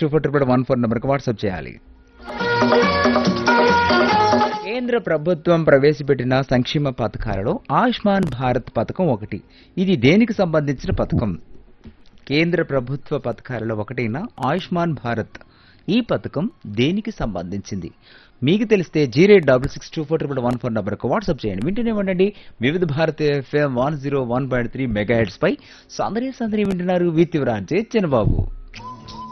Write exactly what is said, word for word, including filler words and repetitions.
Two four triple one four నెంబర్కి WhatsApp చేయాలి. కేంద్ర ప్రభుత్వం ప్రవేశపెట్టిన సంక్షేమ పథకాలలో ఆయుష్మాన్ భారత్ పథకం ఒకటి. ఇది దేనికి సంబంధించిన పథకం? కేంద్ర ప్రభుత్వ పథకాలలో ఒకటైన ఆయుష్మాన్ భారత్ ఈ పథకం దేనికి సంబంధించింది? మీకు తెలిస్తే zero eight double six two four triple one four నెంబర్కు వాట్సాప్ చేయండి. వింటూనే ఉండండి వివిధ Bharati FM one zero one point three mega heads పై సందడి సందడి వింటున్నారు విత్ రాజే చిన్నబాబు.